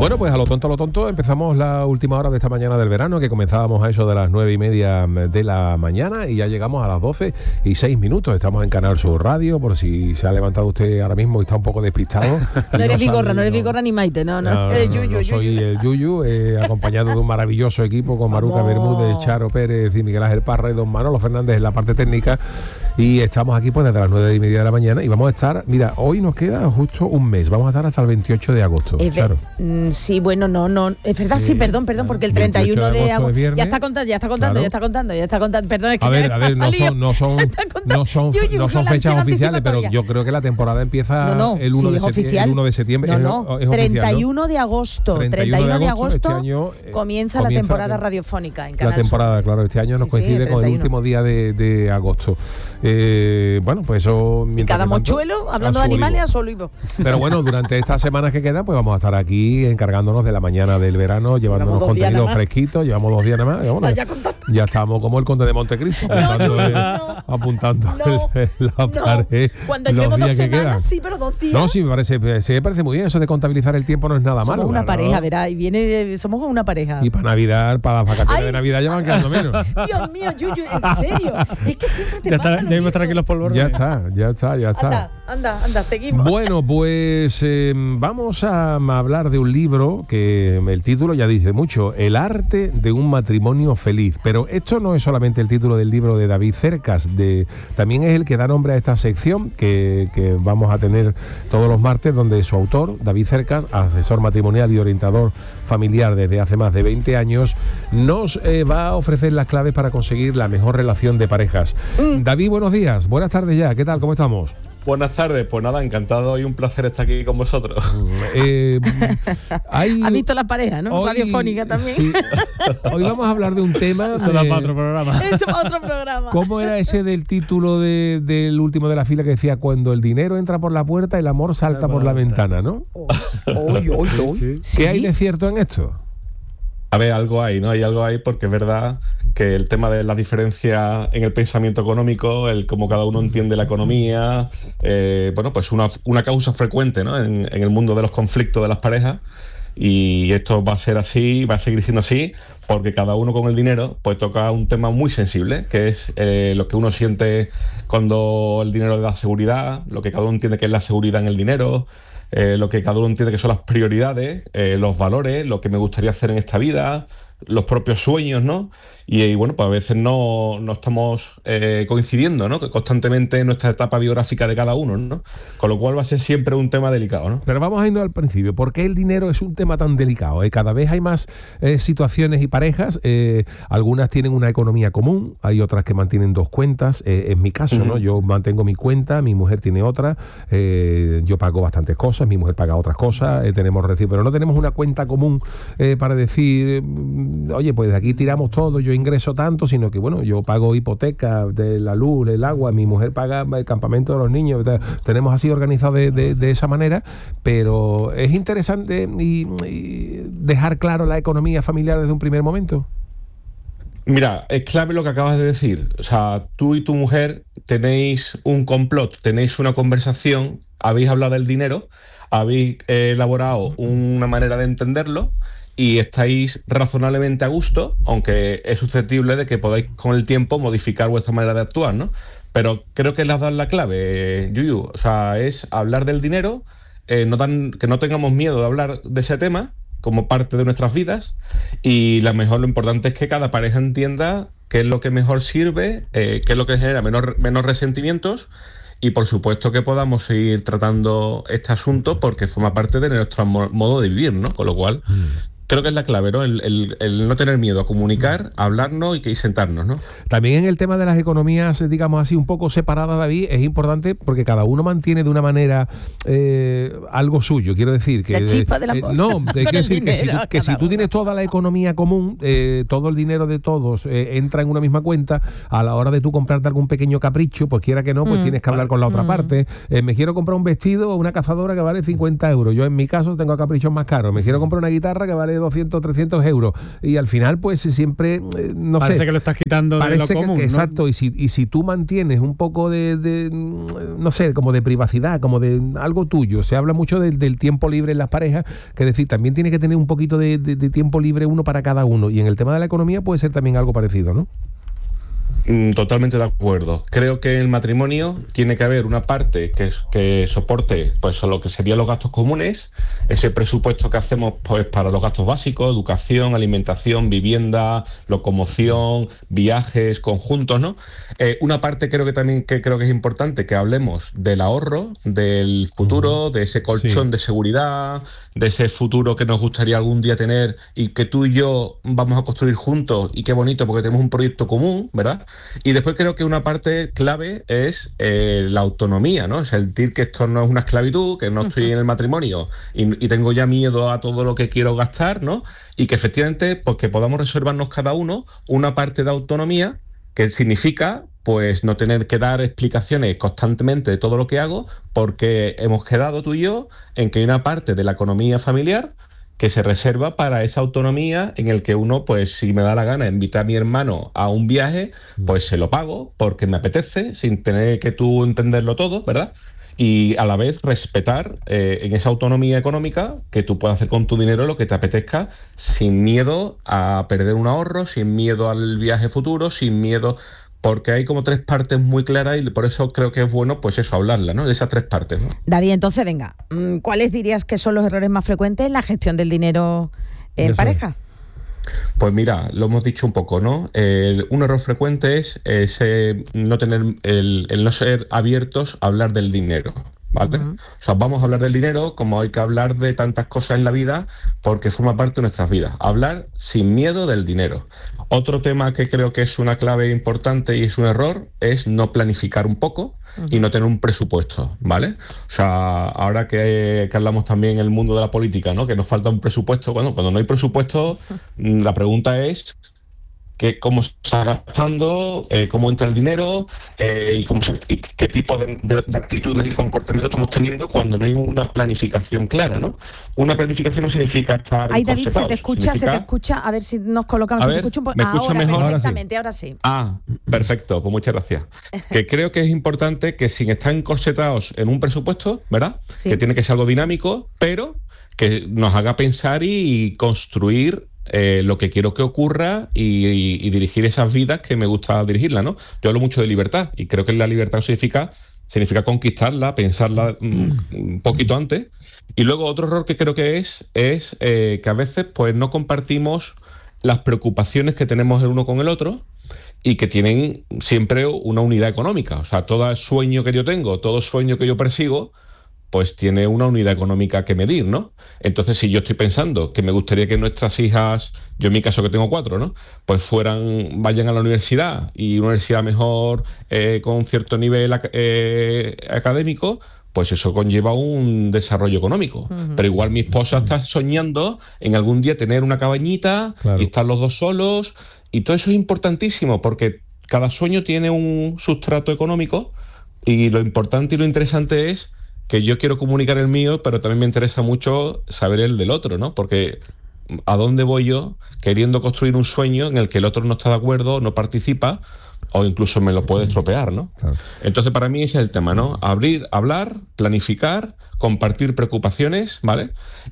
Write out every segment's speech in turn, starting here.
Bueno, pues a lo tonto, empezamos la última hora de esta mañana del verano, que comenzábamos a eso de las 9:30 de la mañana y ya llegamos a las 12:06. Estamos en Canal Sur Radio, por si se ha levantado usted ahora mismo y está un poco despistado. No eres Vigorra ni Maite, no. Soy el Yuyu, acompañado de un maravilloso equipo con Maruca Bermúdez, Charo Pérez y Miguel Ángel Parra y don Manolo Fernández en la parte técnica. Y estamos aquí pues desde las 9:30 de la mañana y vamos a estar, mira, hoy nos queda justo un mes, vamos a estar hasta el 28 de agosto. Claro. Sí, bueno, no, es verdad, sí, perdón, porque el 31 de agosto ya está contando. Perdón, es que a ver, no son fechas oficiales, pero yo creo que la temporada empieza el 1 de septiembre. Es 31 oficial, de agosto. 31 de agosto este año, comienza la temporada radiofónica en Canal La temporada, Sur. Claro, este año nos coincide con el último día de agosto. Bueno, pues eso... Y cada mochuelo, hablando de animales, a su olivo. Pero bueno, durante estas semanas que quedan, pues vamos a estar aquí encargándonos de la mañana del verano, llevándonos contenido fresquito. Llevamos 2 días nada más. Ya estamos como el conde de Montecristo, apuntando la pared. Cuando llevemos 2 semanas, sí, pero 2 días. No, sí, me parece muy bien. Eso de contabilizar el tiempo no es nada malo. Somos una pareja, verá, somos una pareja. Y para Navidad, para las vacaciones de Navidad ya van quedando menos. Dios mío, Yuyu, en serio. Es que siempre te pasa lo mismo. Debemos estar aquí los polvorones. Ya está. Anda, seguimos. Bueno, pues vamos a hablar de un libro que el título ya dice mucho, El arte de un matrimonio feliz. Pero esto no es solamente el título del libro de David Cercas, también es el que da nombre a esta sección que vamos a tener todos los martes, donde su autor, David Cercas, asesor matrimonial y orientador familiar desde hace más de 20 años, nos va a ofrecer las claves para conseguir la mejor relación de parejas. David, buenos días, buenas tardes ya, ¿qué tal? ¿Cómo estamos? Buenas tardes, pues nada, encantado y un placer estar aquí con vosotros. ¿Has visto la pareja, no? Hoy, radiofónica también. Sí. Hoy vamos a hablar de un tema... Eso es para otro programa. ¿Cómo era ese del título del último de la fila que decía cuando el dinero entra por la puerta, el amor salta por la ventana, ¿no? ¿Qué hay de cierto en esto? A ver, algo hay, ¿no? Hay algo ahí porque es verdad que el tema de la diferencia en el pensamiento económico, el cómo cada uno entiende la economía, bueno, pues una causa frecuente, ¿no? En el mundo de los conflictos de las parejas. Y esto va a ser así, va a seguir siendo así, porque cada uno con el dinero pues toca un tema muy sensible, que es lo que uno siente cuando el dinero le da seguridad, lo que cada uno entiende que es la seguridad en el dinero, lo que cada uno entiende que son las prioridades, los valores, lo que me gustaría hacer en esta vida, los propios sueños, ¿no? Y bueno, pues a veces no estamos coincidiendo, ¿no? Que constantemente en nuestra etapa biográfica de cada uno, ¿no? Con lo cual va a ser siempre un tema delicado, ¿no? Pero vamos a irnos al principio. ¿Por qué el dinero es un tema tan delicado? Cada vez hay más situaciones y parejas. Algunas tienen una economía común, hay otras que mantienen 2 cuentas. En mi caso, ¿no? Yo mantengo mi cuenta, mi mujer tiene otra. Yo pago bastantes cosas, mi mujer paga otras cosas. Tenemos recibo, pero no tenemos una cuenta común para decir, oye, pues de aquí tiramos todo, yo ingreso tanto, sino que bueno, yo pago hipoteca de la luz, el agua, mi mujer paga el campamento de los niños. Tenemos así organizado de esa manera, pero es interesante y dejar claro la economía familiar desde un primer momento. Mira, es clave lo que acabas de decir. O sea, tú y tu mujer tenéis un complot, tenéis una conversación, habéis hablado del dinero, habéis elaborado una manera de entenderlo y estáis razonablemente a gusto, aunque es susceptible de que podáis con el tiempo modificar vuestra manera de actuar, ¿no? Pero creo que le has dado la clave, Yuyu. O sea, es hablar del dinero, que no tengamos miedo de hablar de ese tema como parte de nuestras vidas, y lo importante es que cada pareja entienda qué es lo que mejor sirve, qué es lo que genera menos resentimientos, y por supuesto que podamos seguir tratando este asunto porque forma parte de nuestro modo de vivir, ¿no? Con lo cual... Creo que es la clave, ¿no? El no tener miedo a comunicar, a hablarnos y sentarnos, ¿no? También en el tema de las economías, digamos así, un poco separadas, David, es importante porque cada uno mantiene de una manera algo suyo. Quiero decir que... La chispa del amor. Quiero decir que si tú tienes toda la economía común, todo el dinero de todos entra en una misma cuenta, a la hora de tú comprarte algún pequeño capricho, pues quiera que no, pues tienes que hablar con la otra parte. Me quiero comprar un vestido o una cazadora que vale 50 euros. Yo en mi caso tengo caprichos más caros. Me quiero comprar una guitarra que vale vale 200, 300 euros. Y al final, pues siempre, no Parece sé. que lo estás quitando de lo común, ¿no? Exacto, y si tú mantienes un poco de, no sé, como de privacidad, como de algo tuyo. Se habla mucho del tiempo libre en las parejas, que es decir, también tiene que tener un poquito de tiempo libre uno para cada uno. Y en el tema de la economía puede ser también algo parecido, ¿no? Totalmente de acuerdo. Creo que en el matrimonio tiene que haber una parte que soporte pues lo que serían los gastos comunes, ese presupuesto que hacemos pues para los gastos básicos, educación, alimentación, vivienda, locomoción, viajes conjuntos, ¿no? Una parte creo que es importante que hablemos del ahorro, del futuro, de ese colchón de seguridad, de ese futuro que nos gustaría algún día tener y que tú y yo vamos a construir juntos, y qué bonito porque tenemos un proyecto común, ¿verdad? Y después creo que una parte clave es la autonomía, ¿no? Es sentir que esto no es una esclavitud, que no estoy en el matrimonio y tengo ya miedo a todo lo que quiero gastar, ¿no? Y que efectivamente pues que podamos reservarnos cada uno una parte de autonomía, que significa pues no tener que dar explicaciones constantemente de todo lo que hago, porque hemos quedado tú y yo en que hay una parte de la economía familiar que se reserva para esa autonomía, en el que uno, pues si me da la gana invitar a mi hermano a un viaje, pues se lo pago porque me apetece, sin tener que tú entenderlo todo, ¿verdad? Y a la vez respetar en esa autonomía económica que tú puedas hacer con tu dinero lo que te apetezca, sin miedo a perder un ahorro, sin miedo al viaje futuro, sin miedo... Porque hay como tres partes muy claras y por eso creo que es bueno, pues eso, hablarla, ¿no? De esas tres partes, ¿no? David, entonces venga, ¿cuáles dirías que son los errores más frecuentes en la gestión del dinero en pareja? Pues mira, lo hemos dicho un poco, ¿no? Un error frecuente es no tener el no ser abiertos a hablar del dinero, ¿vale? O sea, vamos a hablar del dinero como hay que hablar de tantas cosas en la vida, porque forma parte de nuestras vidas. Hablar sin miedo del dinero. Otro tema que creo que es una clave importante y es un error es no planificar un poco y no tener un presupuesto, ¿vale? O sea, ahora que hablamos también en el mundo de la política, ¿no? Que nos falta un presupuesto. Bueno, cuando no hay presupuesto, la pregunta es cómo se está gastando, cómo entra el dinero y qué tipo de actitudes y comportamientos estamos teniendo cuando no hay una planificación clara, ¿no? Una planificación no significa estar... Ay, David, se te escucha, a ver si nos colocamos, te escucha un poco. Ahora mejor? Perfectamente, ahora sí. Perfecto, pues muchas gracias. Que creo que es importante que sin estar encorsetados en un presupuesto, ¿verdad? Sí. Que tiene que ser algo dinámico, pero que nos haga pensar y construir lo que quiero que ocurra y dirigir esas vidas que me gusta dirigirlas, ¿no? Yo hablo mucho de libertad y creo que la libertad significa conquistarla, pensarla un poquito antes. Y luego otro error que creo que es que a veces pues no compartimos las preocupaciones que tenemos el uno con el otro y que tienen siempre una unidad económica. O sea, todo sueño que yo tengo, todo sueño que yo persigo, pues tiene una unidad económica que medir, ¿no? Entonces, si yo estoy pensando que me gustaría que nuestras hijas, yo en mi caso que tengo 4, ¿no? Pues vayan a la universidad y una universidad mejor con cierto nivel académico, pues eso conlleva un desarrollo económico. Pero igual mi esposa está soñando en algún día tener una cabañita y estar los dos solos, y todo eso es importantísimo porque cada sueño tiene un sustrato económico y lo importante y lo interesante es que yo quiero comunicar el mío, pero también me interesa mucho saber el del otro, ¿no? Porque ¿a dónde voy yo queriendo construir un sueño en el que el otro no está de acuerdo, no participa o incluso me lo puede estropear, ¿no? Claro. Entonces, para mí ese es el tema, ¿no? Hablar, planificar, compartir preocupaciones, ¿vale?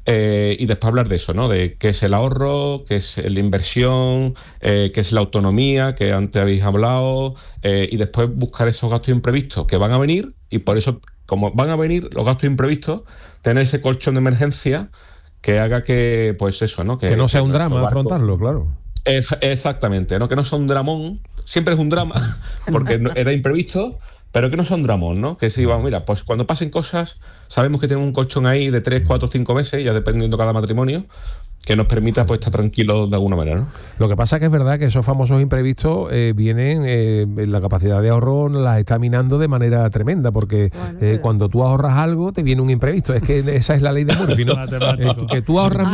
Y después hablar de eso, ¿no? De qué es el ahorro, qué es la inversión, qué es la autonomía, que antes habéis hablado, y después buscar esos gastos imprevistos que van a venir, y por eso, como van a venir los gastos imprevistos, tener ese colchón de emergencia que haga que, pues eso, ¿no? Que no sea un drama afrontarlo, claro. Exactamente, ¿no? Que no sea un dramón, siempre es un drama, porque era imprevisto, pero que no sea un dramón, ¿no? Que si vamos, mira, pues cuando pasen cosas, sabemos que tenemos un colchón ahí de 3, 4, 5 meses, ya dependiendo cada matrimonio, que nos permita pues estar tranquilos de alguna manera, ¿no? Lo que pasa que es verdad que esos famosos imprevistos vienen, la capacidad de ahorro nos las está minando de manera tremenda, porque cuando tú ahorras algo te viene un imprevisto. Es que esa es la ley de Murphy, ¿no? Que tú ahorras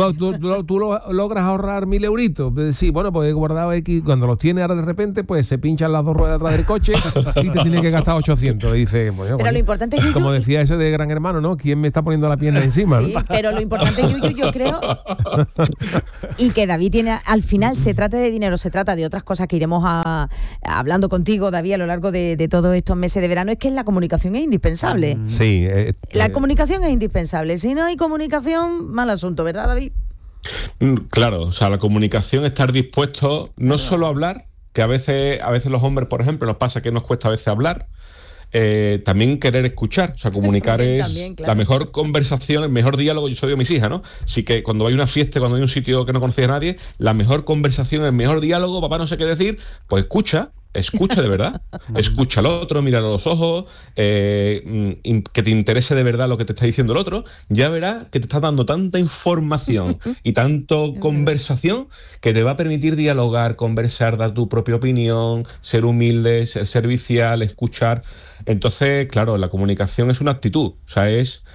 tú logras ahorrar 1.000 euritos. Sí, bueno, pues he guardado X, cuando los tienes ahora de repente, pues se pinchan las dos ruedas atrás del coche y te tienes que gastar 800. Y dice, bueno, pero lo importante es, como decía ese de Gran Hermano, ¿no? ¿Quién me está poniendo la pierna encima? Sí, ¿no? Pero lo importante, Yuyu, yo creo Y que David tiene, al final, se trata de dinero, se trata de otras cosas que iremos hablando contigo, David, a lo largo de todos estos meses de verano, es que la comunicación es indispensable. Sí. La comunicación es indispensable. Si no hay comunicación, mal asunto, ¿verdad, David? Claro, o sea, la comunicación, estar dispuesto no solo a hablar, que a veces los hombres, por ejemplo, nos pasa que nos cuesta a veces hablar, también querer escuchar, o sea, comunicar también, claro. La mejor conversación, el mejor diálogo. Yo soy de mis hijas, ¿no? Así que cuando hay una fiesta, cuando hay un sitio que no conoces a nadie, la mejor conversación, el mejor diálogo, papá no sé qué decir, pues escucha de verdad, escucha al otro, míralo a los ojos, que te interese de verdad lo que te está diciendo el otro, ya verás que te está dando tanta información y tanto conversación que te va a permitir dialogar, conversar, dar tu propia opinión, ser humilde, ser servicial, escuchar. Entonces, claro, la comunicación es una actitud, o sea, es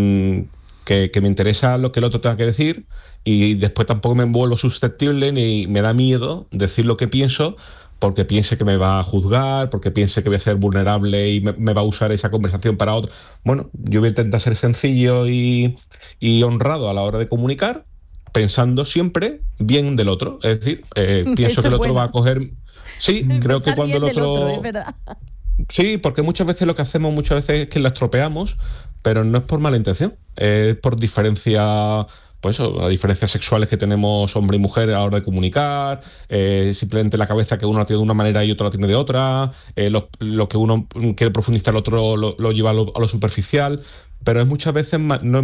que me interesa lo que el otro tenga que decir y después tampoco me vuelvo susceptible ni me da miedo decir lo que pienso, porque piense que me va a juzgar, porque piense que voy a ser vulnerable y me va a usar esa conversación para otro. Bueno, yo voy a intentar ser sencillo y honrado a la hora de comunicar, pensando siempre bien del otro. Es decir, pienso que el otro va a coger... Sí, creo que cuando el otro... es verdad. Sí, porque muchas veces lo que hacemos es que la estropeamos, pero no es por mala intención, es por diferencia... Pues eso, las diferencias sexuales que tenemos hombre y mujer a la hora de comunicar, simplemente la cabeza que uno la tiene de una manera y otro la tiene de otra, lo que uno quiere profundizar, el otro lo lleva a lo superficial, pero es muchas veces no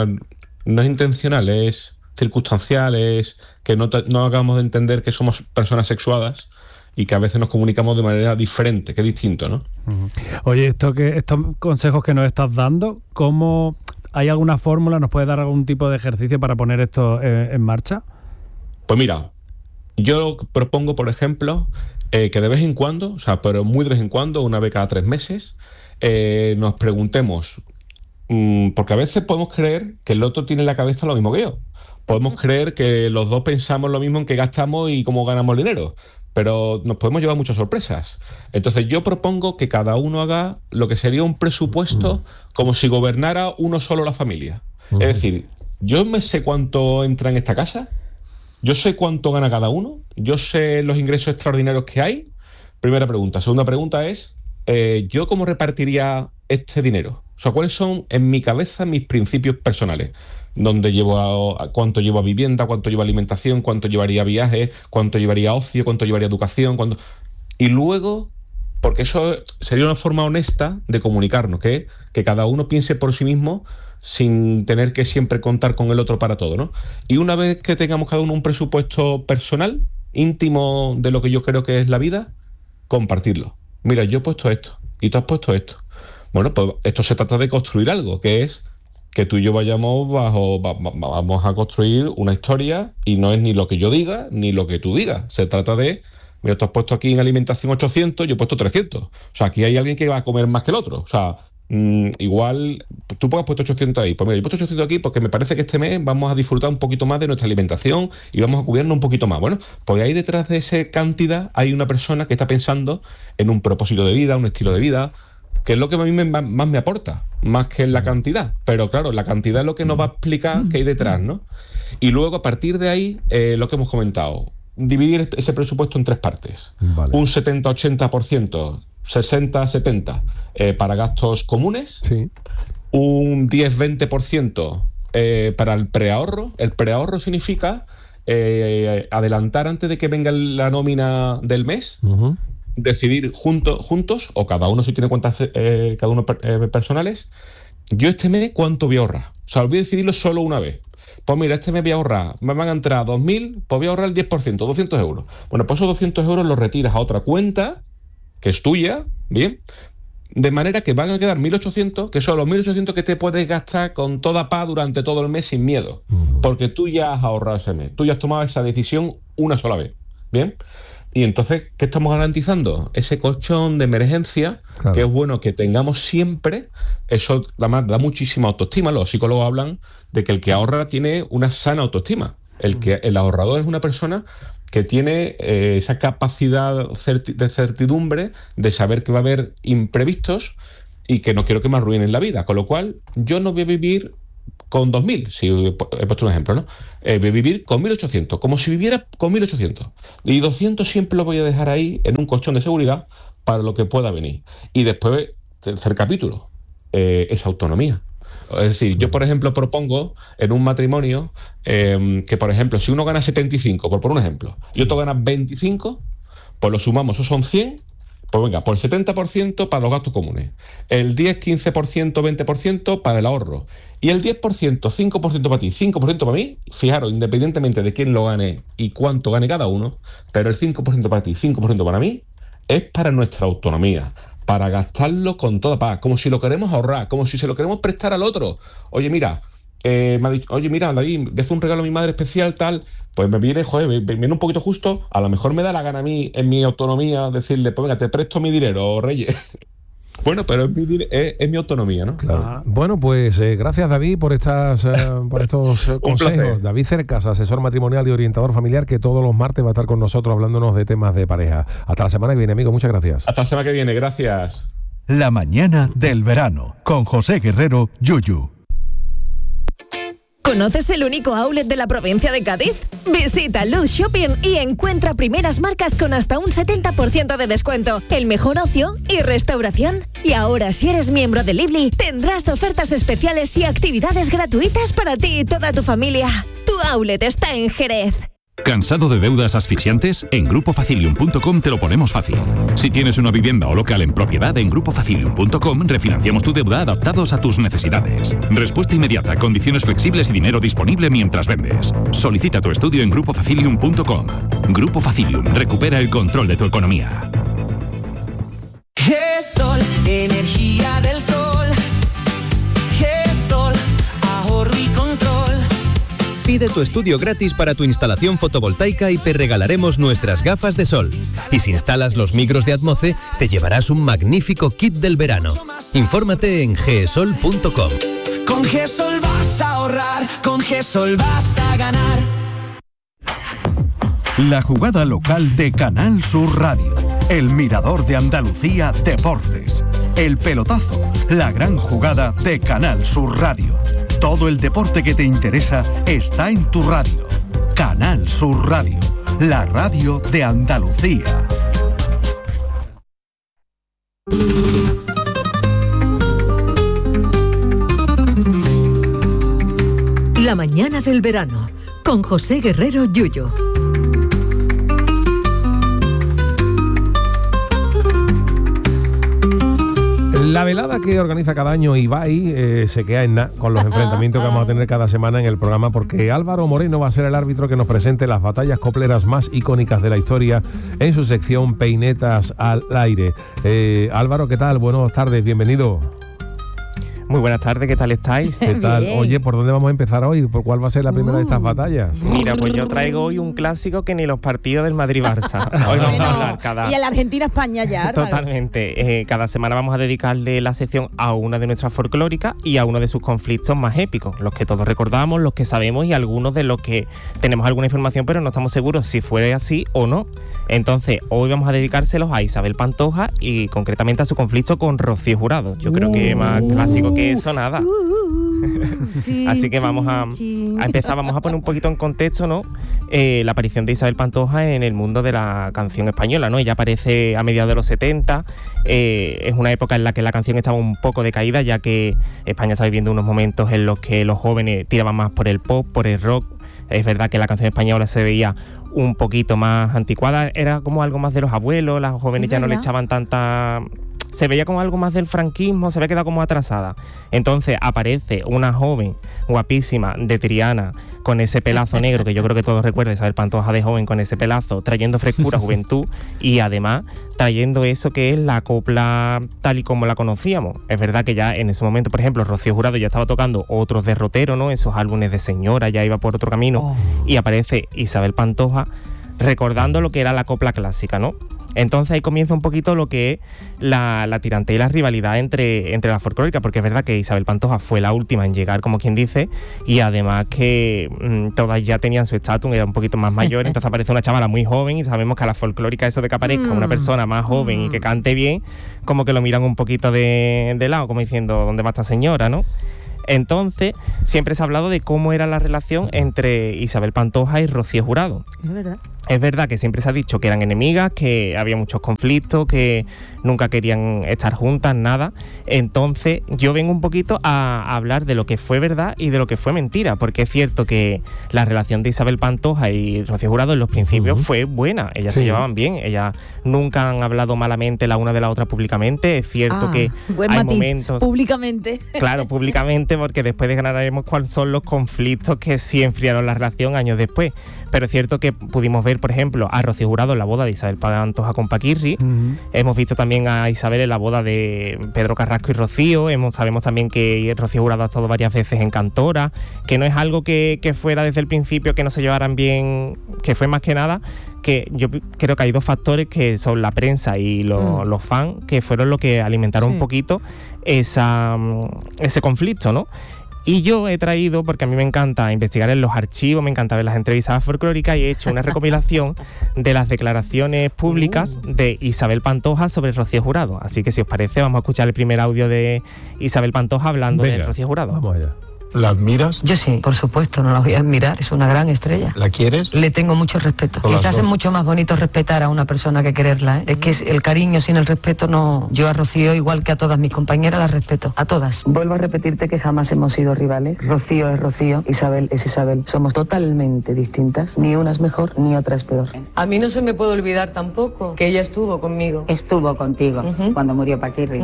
es intencional, es circunstancial, es que no acabamos de entender que somos personas sexuadas y que a veces nos comunicamos de manera diferente, que es distinto, ¿no? Oye, estos consejos que nos estás dando, ¿cómo...? ¿Hay alguna fórmula? ¿Nos puede dar algún tipo de ejercicio para poner esto en marcha? Pues mira, yo propongo, por ejemplo, que de vez en cuando, o sea, pero muy de vez en cuando, una vez cada 3 meses, nos preguntemos, porque a veces podemos creer que el otro tiene en la cabeza lo mismo que yo. Podemos creer que los dos pensamos lo mismo en qué gastamos y cómo ganamos dinero, pero nos podemos llevar muchas sorpresas. Entonces yo propongo que cada uno haga lo que sería un presupuesto como si gobernara uno solo la familia. Es decir, yo me sé cuánto entra en esta casa, yo sé cuánto gana cada uno, yo sé los ingresos extraordinarios que hay. Primera pregunta. Segunda pregunta es, ¿yo cómo repartiría este dinero? O sea, ¿cuáles son en mi cabeza mis principios personales? ¿Dónde cuánto llevo a vivienda, cuánto llevo a alimentación, cuánto llevaría a viajes, cuánto llevaría a ocio, cuánto llevaría a educación? Y luego, porque eso sería una forma honesta de comunicarnos, que cada uno piense por sí mismo sin tener que siempre contar con el otro para todo, ¿no? Y una vez que tengamos cada uno un presupuesto personal, íntimo de lo que yo creo que es la vida, compartirlo. Mira, yo he puesto esto y tú has puesto esto. Bueno, pues esto se trata de construir algo, que es que tú y yo vamos a construir una historia y no es ni lo que yo diga ni lo que tú digas. Se trata de, mira, tú has puesto aquí en alimentación 800, yo he puesto 300. O sea, aquí hay alguien que va a comer más que el otro. O sea, igual, tú has puesto 800 ahí. Pues mira, yo he puesto 800 aquí porque me parece que este mes vamos a disfrutar un poquito más de nuestra alimentación y vamos a cubrirnos un poquito más. Bueno, pues ahí detrás de esa cantidad hay una persona que está pensando en un propósito de vida, un estilo de vida, que es lo que a mí más me aporta, más que la cantidad. Pero claro, la cantidad es lo que nos va a explicar qué hay detrás, ¿no? Y luego, a partir de ahí, lo que hemos comentado, dividir ese presupuesto en 3 partes. Vale. Un 70-80%, 60-70 para gastos comunes, sí. Un 10-20% para el preahorro. El preahorro significa adelantar antes de que venga la nómina del mes, decidir juntos, o cada uno si tiene cuentas cada uno personales, yo este mes cuánto voy a ahorrar. O sea, voy a decidirlo solo una vez. Pues mira, este mes voy a ahorrar, me van a entrar 2.000, pues voy a ahorrar el 10%, 200 euros. Bueno, pues esos 200 euros los retiras a otra cuenta, que es tuya, ¿bien? De manera que van a quedar 1.800, que son los 1.800 que te puedes gastar con toda paz durante todo el mes sin miedo. Porque tú ya has ahorrado ese mes, tú ya has tomado esa decisión una sola vez, ¿bien? Y entonces, ¿qué estamos garantizando? Ese colchón de emergencia, claro, que es bueno que tengamos siempre. Eso además da muchísima autoestima. Los psicólogos hablan de que el que ahorra tiene una sana autoestima. El ahorrador es una persona que tiene esa capacidad de certidumbre de saber que va a haber imprevistos y que no quiero que me arruinen la vida. Con lo cual, yo no voy a vivir con 2.000, si he puesto un ejemplo, ¿no? Vivir con 1.800, como si viviera con 1.800. Y 200 siempre lo voy a dejar ahí en un colchón de seguridad para lo que pueda venir. Y después, tercer capítulo, esa autonomía. Es decir, yo, por ejemplo, propongo en un matrimonio que, por ejemplo, si uno gana 75, por un ejemplo, y otro gana 25, pues lo sumamos, eso son 100, pues venga, por el 70% para los gastos comunes, el 10, 15%, 20% para el ahorro, y el 10%, 5% para ti, 5% para mí, fijaros, independientemente de quién lo gane y cuánto gane cada uno, pero el 5% para ti, 5% para mí, es para nuestra autonomía, para gastarlo con toda paz, como si lo queremos ahorrar, como si se lo queremos prestar al otro. Oye, mira, me ha dicho, oye, mira, David, le hace un regalo a mi madre especial, tal, pues me viene, me viene un poquito justo, a lo mejor me da la gana a mí, en mi autonomía, decirle, pues venga, te presto mi dinero, Reyes. Bueno, pero es mi autonomía, ¿no? Claro. Bueno, pues gracias, David, por estos consejos. Placer. David Cercas, asesor matrimonial y orientador familiar, que todos los martes va a estar con nosotros hablándonos de temas de pareja. Hasta la semana que viene, amigo. Muchas gracias. Hasta la semana que viene. Gracias. La mañana del verano, con José Guerrero, Yuyu. ¿Conoces el único outlet de la provincia de Cádiz? Visita Luz Shopping y encuentra primeras marcas con hasta un 70% de descuento, el mejor ocio y restauración. Y ahora, si eres miembro de Lively, tendrás ofertas especiales y actividades gratuitas para ti y toda tu familia. Tu outlet está en Jerez. ¿Cansado de deudas asfixiantes? En grupofacilium.com te lo ponemos fácil. Si tienes una vivienda o local en propiedad, en grupofacilium.com refinanciamos tu deuda adaptados a tus necesidades. Respuesta inmediata, condiciones flexibles y dinero disponible mientras vendes. Solicita tu estudio en grupofacilium.com. Grupo Facilium, recupera el control de tu economía. GESOL, energía del sol. GESOL, ahorro y control. Pide tu estudio gratis para tu instalación fotovoltaica y te regalaremos nuestras gafas de sol. Y si instalas los micros de Atmoce, te llevarás un magnífico kit del verano. Infórmate en gesol.com. Con GESOL vas a ahorrar, con GESOL vas a ganar. La jugada local de Canal Sur Radio. El Mirador de Andalucía Deportes. El pelotazo, la gran jugada de Canal Sur Radio. Todo el deporte que te interesa está en tu radio. Canal Sur Radio, la radio de Andalucía. La mañana del verano, con José Guerrero Yuyu. La velada que organiza cada año Ibai se queda en nada con los enfrentamientos que vamos a tener cada semana en el programa, porque Álvaro Moreno va a ser el árbitro que nos presente las batallas copleras más icónicas de la historia en su sección Peinetas al Aire. Álvaro, ¿qué tal? Buenas tardes, bienvenido. Muy buenas tardes, ¿qué tal estáis? ¿Qué tal? Oye, ¿por dónde vamos a empezar hoy? ¿Por cuál va a ser la primera de estas batallas? Mira, pues yo traigo hoy un clásico que ni los partidos del Madrid-Barça. Hoy vamos a hablar Y a la Argentina-España ya. Totalmente. Cada semana vamos a dedicarle la sección a una de nuestras folclóricas y a uno de sus conflictos más épicos, los que todos recordamos, los que sabemos y algunos de los que tenemos alguna información pero no estamos seguros si fue así o no. Entonces, hoy vamos a dedicárselos a Isabel Pantoja y concretamente a su conflicto con Rocío Jurado. Yo creo que más clásico que eso, nada. Así que vamos a empezar, vamos a poner un poquito en contexto, ¿no? La aparición de Isabel Pantoja en el mundo de la canción española, ¿no? Ella aparece a mediados de los 70, es una época en la que la canción estaba un poco decaída, ya que España está viviendo unos momentos en los que los jóvenes tiraban más por el pop, por el rock. Es verdad que la canción española se veía un poquito más anticuada, era como algo más de los abuelos, las jóvenes ya no le echaban tanta... Se veía como algo más del franquismo, se había quedado como atrasada. Entonces aparece una joven guapísima de Triana con ese pelazo negro, que yo creo que todos recuerdan, Isabel Pantoja de joven con ese pelazo, trayendo frescura, juventud y además trayendo eso que es la copla tal y como la conocíamos. Es verdad que ya en ese momento, por ejemplo, Rocío Jurado ya estaba tocando otros derroteros, ¿no? Esos álbumes de señora, ya iba por otro camino y aparece Isabel Pantoja recordando lo que era la copla clásica, ¿no? Entonces ahí comienza un poquito lo que es la tirantez y la rivalidad entre la folclórica, porque es verdad que Isabel Pantoja fue la última en llegar, como quien dice, y además que todas ya tenían su estatus, era un poquito más mayor, entonces aparece una chavala muy joven y sabemos que a la folclórica eso de que aparezca una persona más joven y que cante bien, como que lo miran un poquito de lado, como diciendo, ¿dónde va esta señora, no? Entonces, siempre se ha hablado de cómo era la relación entre Isabel Pantoja y Rocío Jurado. Es verdad. Es verdad que siempre se ha dicho que eran enemigas, que había muchos conflictos, que nunca querían estar juntas, nada. Entonces, yo vengo un poquito a hablar de lo que fue verdad y de lo que fue mentira, porque es cierto que la relación de Isabel Pantoja y Rocío Jurado en los principios fue buena. Ellas se llevaban bien, ellas nunca han hablado malamente la una de la otra públicamente. Es cierto que hay momentos... Públicamente. Claro, públicamente, porque después desgranaremos cuáles son los conflictos que sí enfriaron la relación años después. Pero es cierto que pudimos ver, por ejemplo, a Rocío Jurado en la boda de Isabel Pantoja con Paquirri. Hemos visto también a Isabel en la boda de Pedro Carrasco y Rocío. Sabemos también que Rocío Jurado ha estado varias veces en Cantora, que no es algo que fuera desde el principio que no se llevaran bien, que fue más que nada que yo creo que hay dos factores, que son la prensa y los fans, que fueron los que alimentaron un poquito ese conflicto, ¿no? Y yo he traído, porque a mí me encanta investigar en los archivos, me encanta ver las entrevistas folclóricas, y he hecho una recopilación de las declaraciones públicas de Isabel Pantoja sobre Rocío Jurado. Así que si os parece, vamos a escuchar el primer audio de Isabel Pantoja hablando de Rocío Jurado. Vamos allá. ¿La admiras? Yo sí, por supuesto, no la voy a admirar, es una gran estrella. ¿La quieres? Le tengo mucho respeto. Por Quizás es mucho más bonito respetar a una persona que quererla, ¿eh? Es que el cariño sin el respeto no... Yo a Rocío, igual que a todas mis compañeras, las respeto, a todas. Vuelvo a repetirte que jamás hemos sido rivales. Rocío es Rocío, Isabel es Isabel. Somos totalmente distintas, ni una es mejor ni otra es peor. A mí no se me puede olvidar tampoco que ella estuvo conmigo. Estuvo contigo cuando murió Paquirri.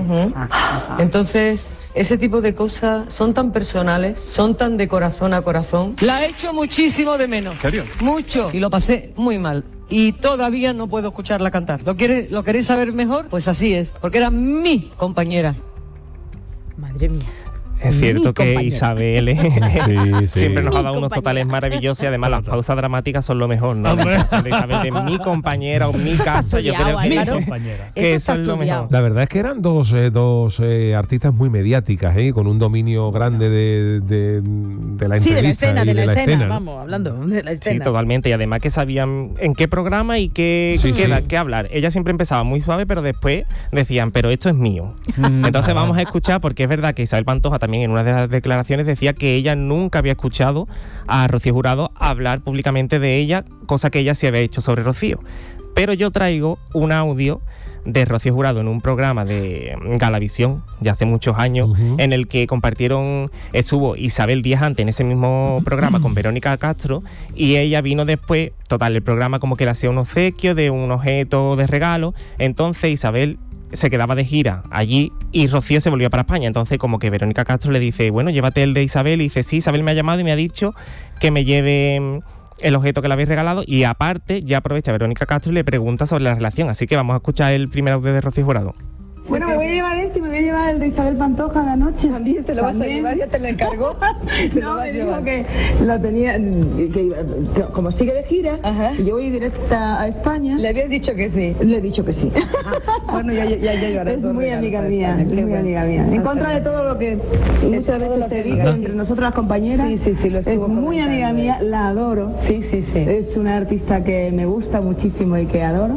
Entonces, ese tipo de cosas son tan personales, son tan de corazón a corazón. La he hecho muchísimo de menos. ¿En serio? Mucho. Y lo pasé muy mal. Y todavía no puedo escucharla cantar. ¿Lo queréis saber mejor? Pues así es, porque era mi compañera. Madre mía. Es cierto que Isabel siempre nos ha dado unos totales maravillosos, y además las pausas dramáticas son lo mejor, ¿no? De Isabel, de mi compañera o mi caso, yo creo que eso es lo mejor. La verdad es que eran dos artistas muy mediáticas, con un dominio grande de la entrevista. Sí, de la escena, ¿no? vamos, hablando de la escena. Sí, totalmente, y además que sabían en qué programa y qué hablar. Ella siempre empezaba muy suave, pero después decían, pero esto es mío. Entonces vamos a escuchar, porque es verdad que Isabel Pantoja también en una de las declaraciones decía que ella nunca había escuchado a Rocío Jurado hablar públicamente de ella, cosa que ella sí había hecho sobre Rocío. Pero yo traigo un audio de Rocío Jurado en un programa de Galavisión de hace muchos años, en el que estuvo Isabel días antes en ese mismo programa con Verónica Castro, y ella vino después. Total, el programa como que le hacía un obsequio de un objeto de regalo. Entonces Isabel se quedaba de gira allí y Rocío se volvía para España. Entonces como que Verónica Castro le dice, bueno, llévate el de Isabel, y dice, sí, Isabel me ha llamado y me ha dicho que me lleve el objeto que le habéis regalado, y aparte ya aprovecha Verónica Castro y le pregunta sobre la relación. Así que vamos a escuchar el primer audio de Rocío Jurado. Bueno, me voy a llevar este y me voy a llevar el de Isabel Pantoja de anoche. ¿También te lo vas a llevar? ¿Ya te lo encargó? No, me dijo que lo tenía, que como sigue de gira, y yo voy directa a España. ¿Le habías dicho que sí? Le he dicho que sí. Bueno, ya llevaré. Es muy amiga mía, muy amiga mía. En contra de todo lo que muchas veces se dice entre nosotras las compañeras. Sí, lo estuvo es muy amiga mía, la adoro. Sí. Es una artista que me gusta muchísimo y que adoro.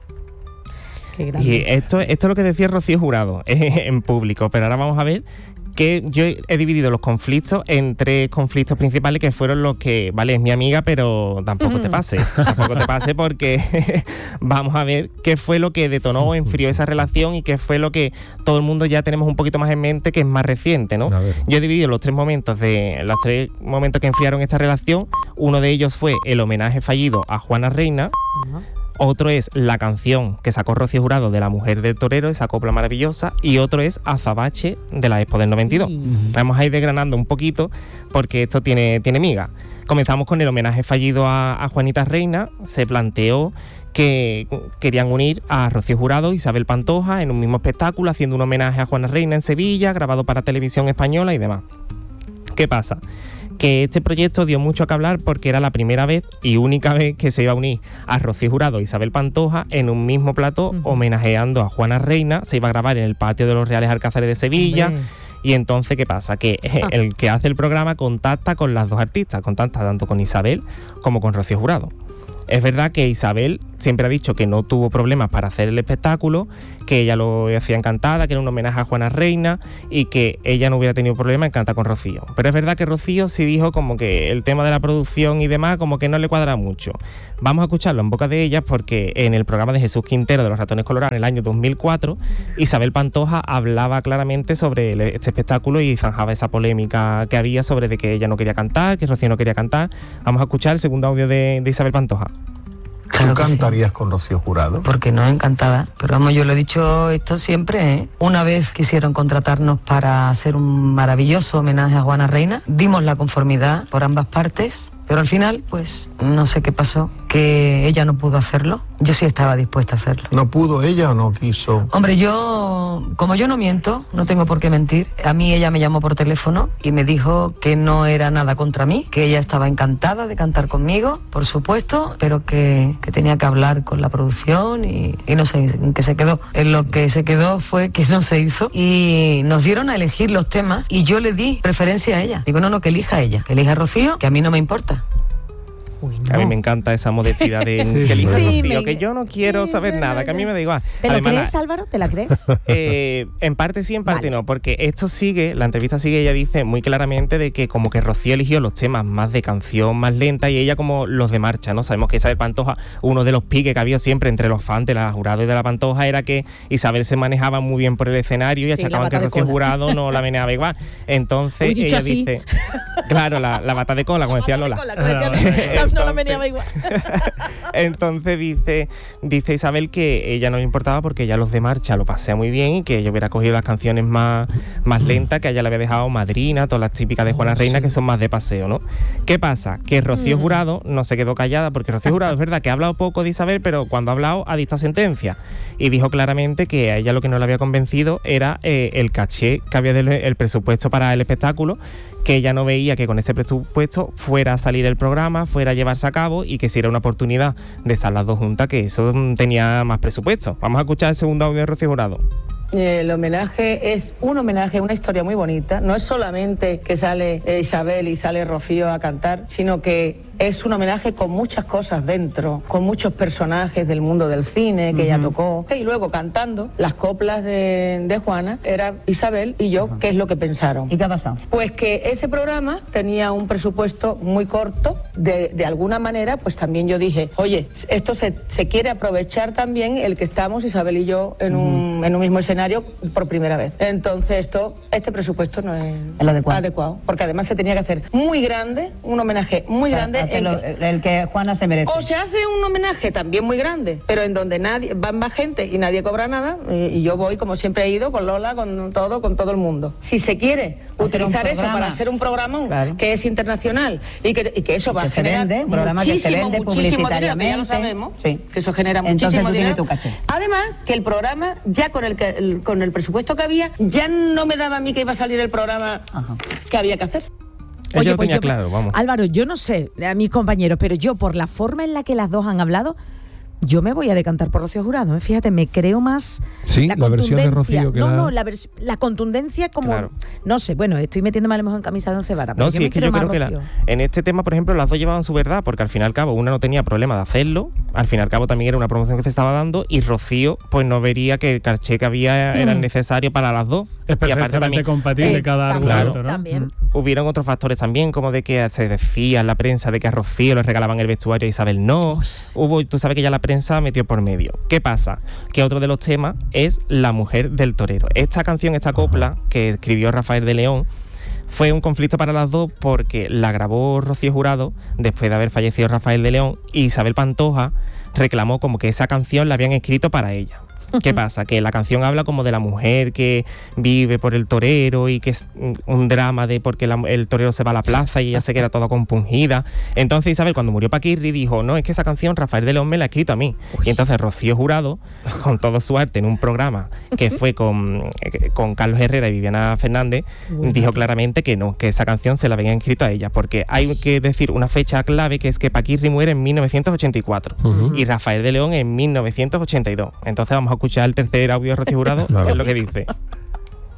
Y esto es lo que decía Rocío Jurado en público, pero ahora vamos a ver que yo he dividido los conflictos en tres conflictos principales, que fueron los que, vale, es mi amiga, pero tampoco te pase, porque vamos a ver qué fue lo que detonó o enfrió esa relación, y qué fue lo que todo el mundo ya tenemos un poquito más en mente, que es más reciente, ¿no? Yo he dividido los tres momentos que enfriaron esta relación. Uno de ellos fue el homenaje fallido a Juana Reina. Otro es la canción que sacó Rocío Jurado de La Mujer del Torero, esa copla maravillosa, y otro es Azabache de la Expo del 92. Vamos a ir desgranando un poquito, porque esto tiene miga. Comenzamos con el homenaje fallido a Juanita Reina. Se planteó que querían unir a Rocío Jurado y Isabel Pantoja en un mismo espectáculo, haciendo un homenaje a Juana Reina en Sevilla, grabado para Televisión Española y demás. ¿Qué pasa? Que este proyecto dio mucho que hablar, porque era la primera vez y única vez que se iba a unir a Rocío Jurado e Isabel Pantoja en un mismo plató, homenajeando a Juana Reina. Se iba a grabar en el patio de los Reales Alcázares de Sevilla. Y entonces, ¿qué pasa? Que el que hace el programa contacta con las dos artistas, contacta tanto con Isabel como con Rocío Jurado. Es verdad que Isabel siempre ha dicho que no tuvo problemas para hacer el espectáculo, que ella lo hacía encantada, que era un homenaje a Juana Reina y que ella no hubiera tenido problema en cantar con Rocío. Pero es verdad que Rocío sí dijo como que el tema de la producción y demás como que no le cuadra mucho. Vamos a escucharlo en boca de ellas porque en el programa de Jesús Quintero de Los Ratones Colorados en el año 2004, Isabel Pantoja hablaba claramente sobre este espectáculo y zanjaba esa polémica que había sobre de que ella no quería cantar, que Rocío no quería cantar. Vamos a escuchar el segundo audio de Isabel Pantoja. Claro. ¿Tú cantarías sí con Rocío Jurado? Porque no, encantada. Pero vamos, yo lo he dicho esto siempre, ¿eh? Una vez quisieron contratarnos para hacer un maravilloso homenaje a Juana Reina, dimos la conformidad por ambas partes, pero al final, pues, no sé qué pasó, que ella no pudo hacerlo. Yo sí estaba dispuesta a hacerlo. ¿No pudo ella o no quiso? Hombre, como yo no miento, no tengo por qué mentir. A mí ella me llamó por teléfono y me dijo que no era nada contra mí, que ella estaba encantada de cantar conmigo, por supuesto, pero que tenía que hablar con la producción y no sé en qué se quedó. En lo que se quedó fue que no se hizo y nos dieron a elegir los temas y yo le di preferencia a ella. Digo, no, que elija ella, que elija a Rocío, que a mí no me importa. Uy, no. A mí me encanta esa modestidad de que elija Rocío, que yo no quiero saber nada, que a mí me da igual. ¿Te lo crees, Álvaro? ¿Te la crees? En parte sí, en parte no, porque esto sigue, la entrevista sigue, ella dice muy claramente de que como que Rocío eligió los temas más de canción, más lenta, y ella como los de marcha, ¿no? Sabemos que Isabel Pantoja, uno de los piques que había siempre entre los fans de la Jurado y de la Pantoja era que Isabel se manejaba muy bien por el escenario y achacaban que Rocío Jurado no la manejaba igual. Entonces ella así dice, claro, la bata de cola, como decía Lola. No la meneaba igual. Entonces dice Isabel que ella no le importaba porque ella los de marcha lo pasea muy bien y que ella hubiera cogido las canciones más lentas, que a ella le había dejado Madrina, todas las típicas de Juana Reina, que son más de paseo, ¿no? ¿Qué pasa? Que Rocío Jurado no se quedó callada, porque Rocío Jurado es verdad que ha hablado poco de Isabel, pero cuando ha hablado ha dictado sentencia y dijo claramente que a ella lo que no le había convencido era el caché que había del presupuesto para el espectáculo, que ella no veía que con ese presupuesto fuera a salir el programa, fuera a llevarse a cabo y que si era una oportunidad de estar las dos juntas, que eso tenía más presupuesto. Vamos a escuchar el segundo audio de Rocío Jurado. El homenaje es un homenaje, una historia muy bonita. No es solamente que sale Isabel y sale Rocío a cantar, sino que es un homenaje con muchas cosas dentro, con muchos personajes del mundo del cine que ella tocó. Y luego cantando las coplas de Juana, era Isabel y yo, ¿qué es lo que pensaron? ¿Y qué ha pasado? Pues que ese programa tenía un presupuesto muy corto. De alguna manera, pues también yo dije, oye, esto se quiere aprovechar también el que estamos Isabel y yo en un mismo escenario por primera vez. Entonces este presupuesto no es adecuado, porque además se tenía que hacer muy grande, un homenaje muy grande. El que Juana se merece. O se hace un homenaje también muy grande, pero en donde va más gente y nadie cobra nada, y yo voy como siempre he ido, con Lola, con todo el mundo. Si se quiere utilizar eso para hacer un programa que es internacional y que eso va a generar muchísimo dinero, que ya lo sabemos, que eso genera muchísimo dinero. Además, que el programa, ya con el presupuesto que había, ya no me daba a mí que iba a salir el programa que había que hacer. Oye, pues claro, vamos. Álvaro, yo no sé a mis compañeros, pero yo por la forma en la que las dos han hablado, yo me voy a decantar por Rocío Jurado, Fíjate, me creo más la versión de Rocío que la contundencia como no sé, bueno, estoy metiéndome a lo mejor en camisa de 11 varas, pero no, sí, es que yo creo que en este tema, por ejemplo, las dos llevaban su verdad, porque al fin y al cabo una no tenía problema de hacerlo, al fin y al cabo también era una promoción que se estaba dando, y Rocío pues no vería que el caché que había era necesario para las dos. Es perfectamente compatible cada argumento, ¿no? También. Hubieron otros factores también, como de que se decía en la prensa de que a Rocío le regalaban el vestuario y Isabel no. Tú sabes que ya la prensa metió por medio. ¿Qué pasa? Que otro de los temas es La mujer del torero. Esta canción, esta copla que escribió Rafael de León, fue un conflicto para las dos porque la grabó Rocío Jurado después de haber fallecido Rafael de León, y Isabel Pantoja reclamó como que esa canción la habían escrito para ella. ¿Qué pasa? Que la canción habla como de la mujer que vive por el torero y que es un drama de porque el torero se va a la plaza y ella se queda toda compungida. Entonces Isabel, cuando murió Paquirri, dijo, no, es que esa canción Rafael de León me la ha escrito a mí. Y entonces Rocío Jurado, con todo su arte en un programa que fue con Carlos Herrera y Viviana Fernández, dijo claramente que no, que esa canción se la habían escrito a ella, porque hay que decir una fecha clave, que es que Paquirri muere en 1984 y Rafael de León en 1982. Entonces vamos a escuchar el tercer audio de Rocío Jurado, que es lo que dice.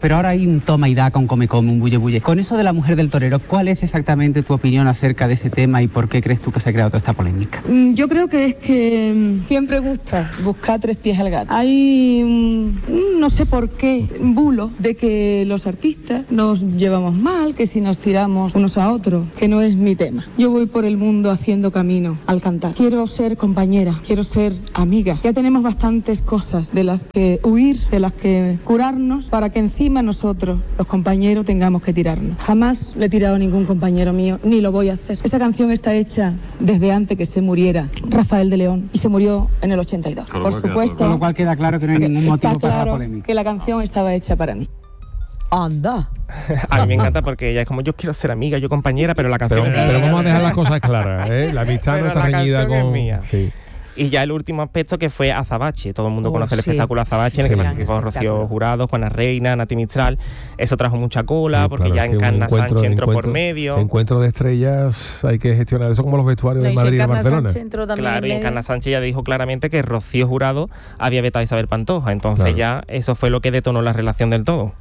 pero ahora hay un toma y daca, un come, un bulle. Con eso de la mujer del torero, ¿cuál es exactamente tu opinión acerca de ese tema y por qué crees tú que se ha creado toda esta polémica? Yo creo que es que siempre gusta buscar tres pies al gato. Hay, no sé por qué, bulo de que los artistas nos llevamos mal, que si nos tiramos unos a otros, que no es mi tema. Yo voy por el mundo haciendo camino al cantar. Quiero ser compañera, quiero ser amiga. Ya tenemos bastantes cosas de las que huir, de las que curarnos, para que encima nosotros, los compañeros, tengamos que tirarnos. Jamás le he tirado a ningún compañero mío, ni lo voy a hacer. Esa canción está hecha desde antes que se muriera Rafael de León, y se murió en el 82. Por supuesto. Con lo cual queda claro que no hay ningún motivo para la polémica. Que la canción estaba hecha para mí. Anda. A mí me encanta porque ella es como, yo quiero ser amiga, yo compañera, pero la canción pero vamos a dejar las cosas claras, ¿eh? La amistad no está reñida con... es mía. Sí. Y ya el último aspecto, que fue Azabache. Todo el mundo conoce el espectáculo Azabache, en el que participó Rocío Jurado, Juana Reina, Nati Mistral. Eso trajo mucha cola, porque ya Encarna Sánchez entró por medio. Encuentro de estrellas, hay que gestionar eso como los vestuarios de Madrid y de Barcelona. Claro, y Encarna Sánchez ya dijo claramente que Rocío Jurado había vetado a Isabel Pantoja. Entonces ya eso fue lo que detonó la relación del todo.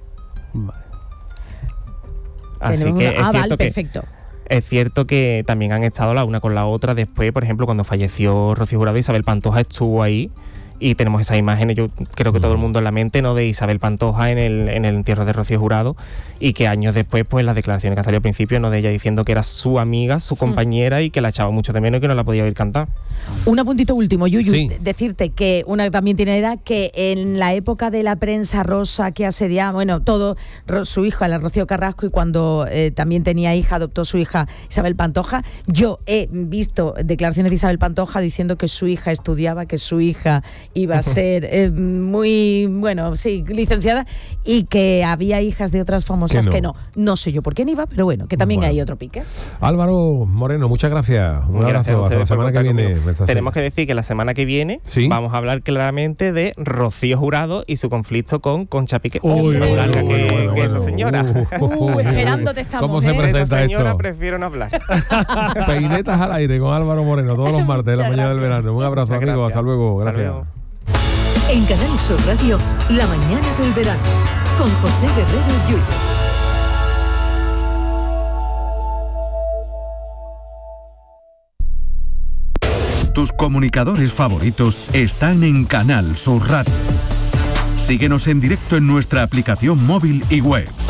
Así que es cierto perfecto. Es cierto que también han estado la una con la otra después, por ejemplo, cuando falleció Rocío Jurado, Isabel Pantoja estuvo ahí y tenemos esas imágenes, yo creo que todo el mundo en la mente, ¿no?, de Isabel Pantoja en el entierro de Rocío Jurado, y que años después, pues las declaraciones que han salido al principio, ¿no?, de ella diciendo que era su amiga, su compañera y que la echaba mucho de menos y que no la podía oír cantar. Un apuntito último, Yuyu, decirte que una también tiene edad, que en la época de la prensa rosa que asediaba, bueno, todo, su hija, la Rocío Carrasco, y cuando también tenía hija, adoptó su hija Isabel Pantoja, yo he visto declaraciones de Isabel Pantoja diciendo que su hija estudiaba, que su hija iba a ser muy, bueno, sí, licenciada, y que había hijas de otras famosas que no sé yo por quién iba, pero bueno, que también hay otro pique. Álvaro Moreno, muchas gracias. Un abrazo, hasta la semana que viene. Tenemos que decir que la semana que viene vamos a hablar claramente de Rocío Jurado y su conflicto con Concha Piqué. Que esa señora. Esperándote estamos. ¿Cómo se presenta esa señora esto? Prefiero no hablar. Peinetas al aire con Álvaro Moreno todos los martes de la mañana del verano. Un abrazo, amigo. Hasta luego. Gracias. En Canal Sur Radio, La mañana del verano, con José Guerrero Yuyu. Tus comunicadores favoritos están en Canal Sur Radio. Síguenos en directo en nuestra aplicación móvil y web.